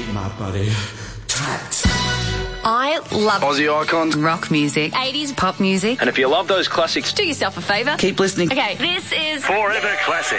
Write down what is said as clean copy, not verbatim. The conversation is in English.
my buddy. Tact. I love Aussie icons, rock music, 80s pop music. and if you love those classics, Do yourself a favour. Keep listening. Okay, this is Forever Classic.